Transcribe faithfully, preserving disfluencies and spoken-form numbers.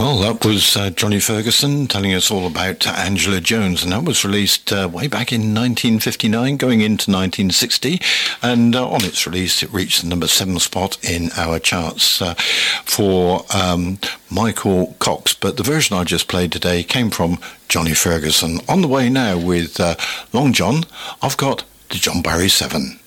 Well, that was uh, Johnny Ferguson telling us all about uh, Angela Jones, and that was released uh, way back in nineteen fifty-nine, going into nineteen sixty, and uh, on its release it reached the number seven spot in our charts uh, for um, Michael Cox. But the version I just played today came from Johnny Ferguson. On the way now with uh, Long John, I've got the John Barry seven.